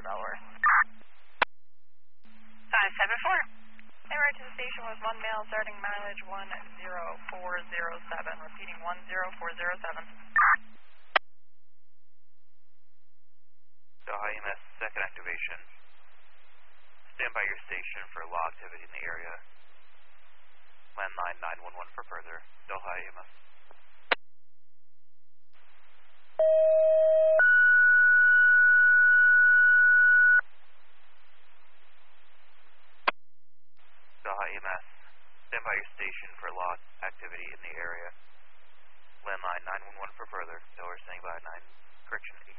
Delaware. 574. Right to the station was 1 male, starting mileage 10407. Repeating 10407. Delhi EMS, second activation. Stand by your station for law activity in the area. Landline 911 for further. Delhi EMS. Delhi EMS, stand by your station for law activity in the area. Landline 911 for further. Delaware standing by 9, correction